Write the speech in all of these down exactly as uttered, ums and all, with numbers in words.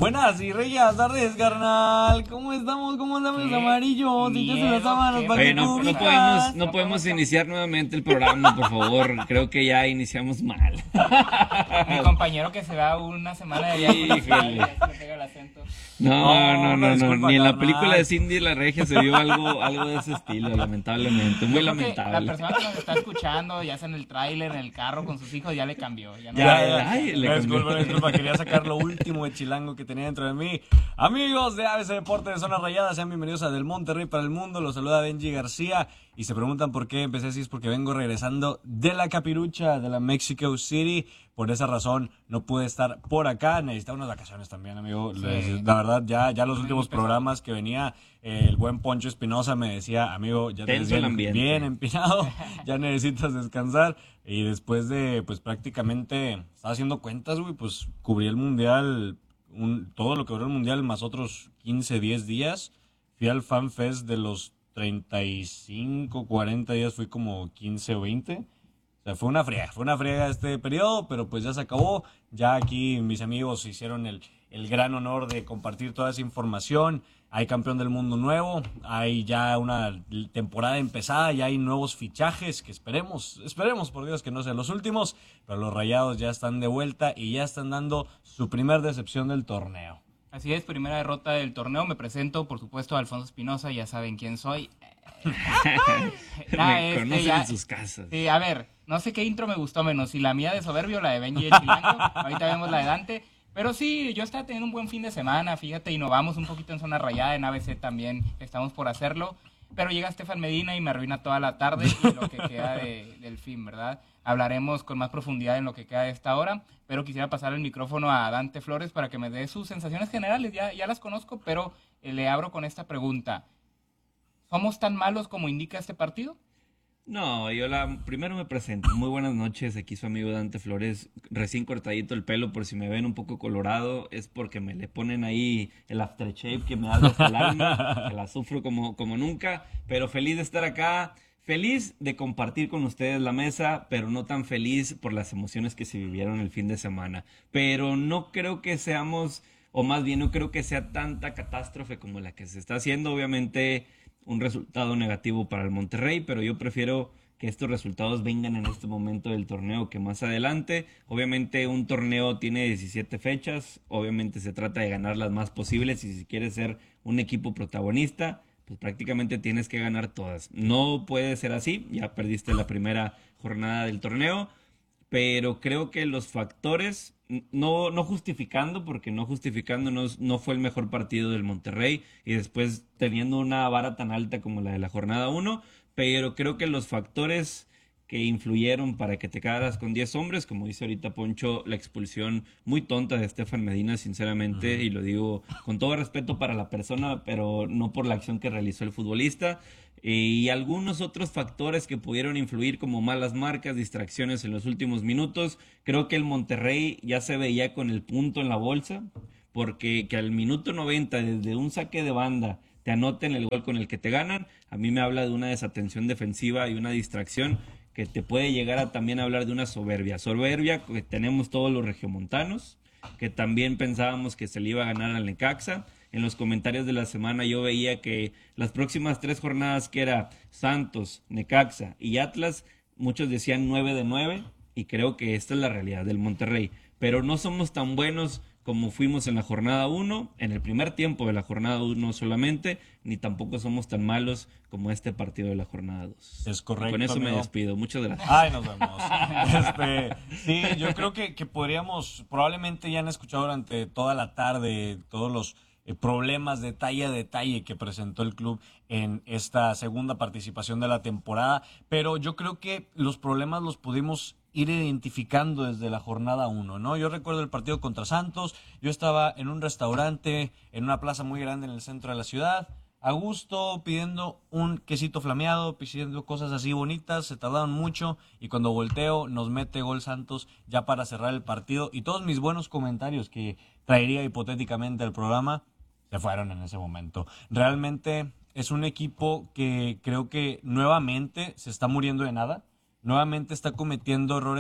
Buenas y reyes tardes, carnal. ¿Cómo estamos? ¿Cómo andamos, ¿Qué amarillos? Échase las sábanas qué para Oye, que no, no cubijas. podemos, no No podemos podemos- iniciar nuevamente el programa, por favor. Creo que ya iniciamos mal. Mi compañero que se va una semana de viaje. Híjole. Ya se le pega el acento. No, No, no, una no, no. disculpa, Ni en la carnal. película de Cindy la Regia se vio algo, algo de ese estilo, lamentablemente. Muy Yo creo que la lamentable. persona que nos está escuchando, ya sea en el tráiler, en el carro con sus hijos, ya le cambió. Ya no Ya, Ya, ya, ay, le no, cambió. disculpa, disculpa, quería sacar lo último de chilango que tenía dentro de mí. Amigos de A B C Deportes de Zona Rayada, sean bienvenidos a Del Monterrey para el Mundo. Los saluda Benji García y se preguntan por qué empecé así. Es porque vengo regresando de la capirucha de la Mexico City. Por esa razón no pude estar por acá. Necesitaba unas vacaciones también, amigo. Sí. Les- La verdad, ya, ya los Muy últimos pesado. programas que venía, eh, el buen Poncho Espinosa me decía, amigo, ya te ves Tenso el bien, ambiente. bien empinado, ya necesitas descansar. Y después de, pues prácticamente, estaba haciendo cuentas, güey, pues cubrí el mundial, un, todo lo que duró el mundial, más otros quince, diez días. Fui al Fan Fest de los treinta y cinco, cuarenta días, fui como quince o veinte. O sea, fue una friega, fue una friega este periodo, pero pues ya se acabó. Ya aquí mis amigos hicieron el, el gran honor de compartir toda esa información. Hay campeón del mundo nuevo, hay ya una temporada empezada, ya hay nuevos fichajes que esperemos, esperemos por Dios que no sean los últimos, pero los Rayados ya están de vuelta y ya están dando su primer decepción del torneo. Así es, primera derrota del torneo. Me presento, por supuesto, a Alfonso Espinosa, ya saben quién soy. Nah, Me este, conocen ya- en sus casas. Sí, a ver, no sé qué intro me gustó menos, si la mía de Soberbio o la de Benji el Chilango. Ahorita vemos la de Dante. Pero sí, yo estaba teniendo un buen fin de semana, fíjate, innovamos un poquito en Zona Rayada, en A B C también estamos por hacerlo. Pero llega Estefan Medina y me arruina toda la tarde y lo que queda de- del fin, ¿verdad? Hablaremos con más profundidad en lo que queda de esta hora, pero quisiera pasar el micrófono a Dante Flores para que me dé sus sensaciones generales. Ya, ya las conozco, pero eh, le abro con esta pregunta. ¿Somos tan malos como indica este partido? No, yo la primero me presento. Muy buenas noches, aquí su amigo Dante Flores, recién cortadito el pelo, por si me ven un poco colorado, es porque me le ponen ahí el aftershave que me da hasta el alma, que la sufro como, como nunca, pero feliz de estar acá, feliz de compartir con ustedes la mesa, pero no tan feliz por las emociones que se vivieron el fin de semana. Pero no creo que seamos, o más bien no creo que sea tanta catástrofe como la que se está haciendo, obviamente un resultado negativo para el Monterrey, pero yo prefiero que estos resultados vengan en este momento del torneo que más adelante. Obviamente un torneo tiene diecisiete fechas, obviamente se trata de ganar las más posibles y si quieres ser un equipo protagonista, pues prácticamente tienes que ganar todas. No puede ser así, ya perdiste la primera jornada del torneo, pero creo que los factores, no, no justificando, porque no justificando no, no fue el mejor partido del Monterrey y después teniendo una vara tan alta como la de la jornada uno, pero creo que los factores que influyeron para que te quedaras con diez hombres, como dice ahorita Poncho, la expulsión muy tonta de Estefan Medina, sinceramente, uh-huh. y lo digo con todo respeto para la persona, pero no por la acción que realizó el futbolista, y algunos otros factores que pudieron influir como malas marcas, distracciones en los últimos minutos. Creo que el Monterrey ya se veía con el punto en la bolsa, porque que al minuto noventa desde un saque de banda te anoten el gol con el que te ganan, a mí me habla de una desatención defensiva y una distracción que te puede llegar a también hablar de una soberbia. Soberbia que tenemos todos los regiomontanos, que también pensábamos que se le iba a ganar al Necaxa. En los comentarios de la semana yo veía que las próximas tres jornadas, que era Santos, Necaxa y Atlas, muchos decían nueve de nueve, y creo que esta es la realidad del Monterrey. Pero no somos tan buenos como fuimos en la jornada uno, en el primer tiempo de la jornada uno solamente, ni tampoco somos tan malos como este partido de la jornada dos. Es correcto, Con eso amigo. me despido. Muchas gracias. Ay, nos vemos. Este, sí, yo creo que, que podríamos, probablemente ya han escuchado durante toda la tarde todos los eh, problemas detalle a detalle que presentó el club en esta segunda participación de la temporada, pero yo creo que los problemas los pudimos ir identificando desde la jornada uno, ¿no? Yo recuerdo el partido contra Santos, yo estaba en un restaurante, en una plaza muy grande en el centro de la ciudad, a gusto, pidiendo un quesito flameado, pidiendo cosas así bonitas, se tardaron mucho y cuando volteo nos mete gol Santos ya para cerrar el partido y todos mis buenos comentarios que traería hipotéticamente al programa se fueron en ese momento. Realmente es un equipo que creo que nuevamente se está muriendo de nada. Nuevamente está cometiendo errores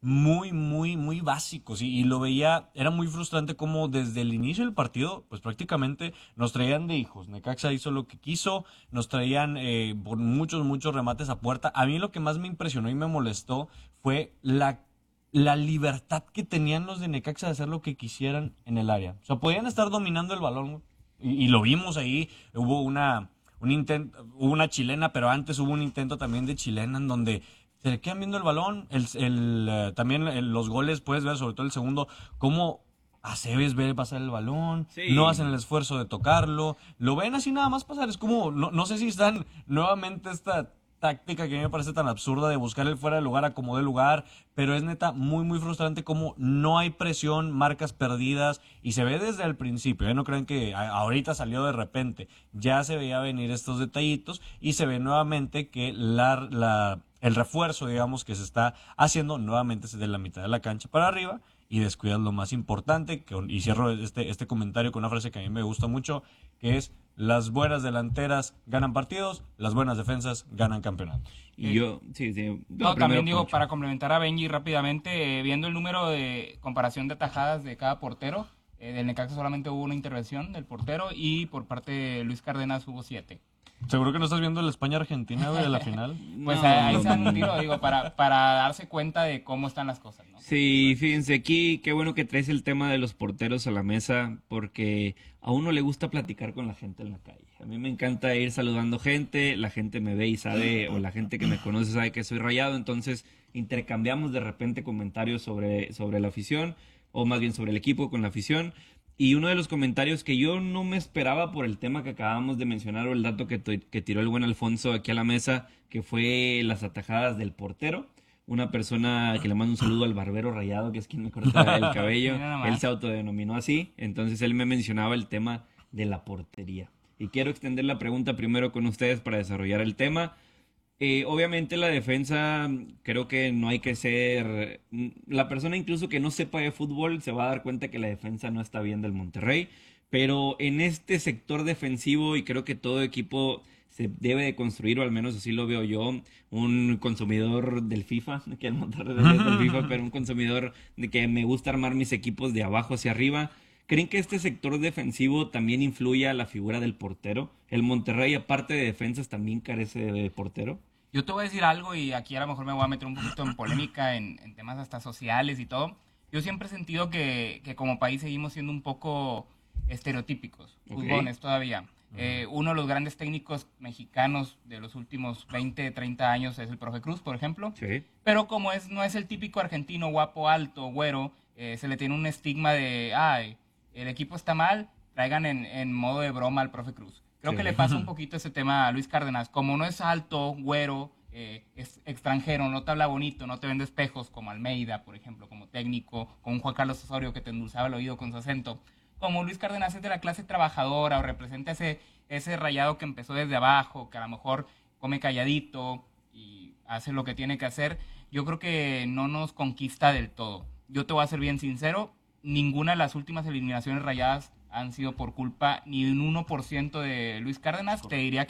muy, muy, muy básicos y, y lo veía, era muy frustrante como desde el inicio del partido, pues prácticamente nos traían de hijos. Necaxa hizo lo que quiso, nos traían eh, por muchos, muchos remates a puerta. A mí lo que más me impresionó y me molestó fue la, la libertad que tenían los de Necaxa de hacer lo que quisieran en el área. O sea, podían estar dominando el balón y, y lo vimos ahí, hubo una, un intento, hubo una chilena, pero antes hubo un intento también de chilena en donde se le quedan viendo el balón, el, el, eh, también el- los goles, puedes ver, sobre todo el segundo, cómo Aceves ve pasar el balón, Sí. no hacen el esfuerzo de tocarlo, lo ven así nada más pasar, es como, no, no sé si están nuevamente esta táctica que a mí me parece tan absurda de buscar el fuera de lugar, acomodar el lugar, pero es neta muy, muy frustrante como no hay presión, marcas perdidas, y se ve desde el principio, ¿eh? No crean que a- ahorita salió de repente, ya se veía venir estos detallitos, y se ve nuevamente que la, la el refuerzo, digamos, que se está haciendo nuevamente es de la mitad de la cancha para arriba y descuidas lo más importante, que, y cierro este, este comentario con una frase que a mí me gusta mucho, que es las buenas delanteras ganan partidos, las buenas defensas ganan campeonatos. Y Eh, yo, sí, sí. No, primero, también digo, Poncho. para complementar a Benji rápidamente, eh, viendo el número de comparación de atajadas de cada portero, eh, del Necaxa solamente hubo una intervención del portero y por parte de Luis Cárdenas hubo siete. ¿Seguro que no estás viendo la España-Argentina, güey, de la final? Pues No. ahí se dan un tiro, digo, para, para darse cuenta de cómo están las cosas, ¿no? Sí, fíjense aquí, qué bueno que traes el tema de los porteros a la mesa, porque a uno le gusta platicar con la gente en la calle. A mí me encanta ir saludando gente, la gente me ve y sabe, o la gente que me conoce sabe que soy Rayado, entonces intercambiamos de repente comentarios sobre, sobre la afición, o más bien sobre el equipo con la afición. Y uno de los comentarios que yo no me esperaba por el tema que acabamos de mencionar, o el dato que, to- que tiró el buen Alfonso aquí a la mesa, que fue las atajadas del portero. Una persona que le manda un saludo al barbero Rayado, que es quien me corta el cabello. Mira nada más. Él se autodenominó así. Entonces él me mencionaba el tema de la portería. Y quiero extender la pregunta primero con ustedes para desarrollar el tema. Eh, obviamente la defensa, creo que no hay que ser... La persona incluso que no sepa de fútbol se va a dar cuenta que la defensa no está bien del Monterrey, pero en este sector defensivo, y creo que todo equipo se debe de construir, o al menos así lo veo yo, un consumidor del FIFA, que el Monterrey es del FIFA, pero un consumidor de que me gusta armar mis equipos de abajo hacia arriba. ¿Creen que este sector defensivo también influye a la figura del portero? ¿El Monterrey, aparte de defensas, también carece de portero? Yo te voy a decir algo y aquí a lo mejor me voy a meter un poquito en polémica, en, en temas hasta sociales y todo. Yo siempre he sentido que, que como país seguimos siendo un poco estereotípicos, Ok. juzgones todavía. Eh, uno de los grandes técnicos mexicanos de los últimos veinte, treinta años es el profe Cruz, por ejemplo. Sí. Pero como es, no es el típico argentino guapo, alto, güero, eh, se le tiene un estigma de, ay, el equipo está mal, traigan en, en modo de broma al profe Cruz. Creo Sí. que le pasa un poquito ese tema a Luis Cárdenas. Como no es alto, güero, eh, es extranjero, no te habla bonito, no te vende espejos como Almeida, por ejemplo, como técnico, como un Juan Carlos Osorio que te endulzaba el oído con su acento. Como Luis Cárdenas es de la clase trabajadora o representa ese, ese Rayado que empezó desde abajo, que a lo mejor come calladito y hace lo que tiene que hacer, yo creo que no nos conquista del todo. Yo te voy a ser bien sincero, ninguna de las últimas eliminaciones Rayadas han sido por culpa ni un uno por ciento de Luis Cárdenas. Te diría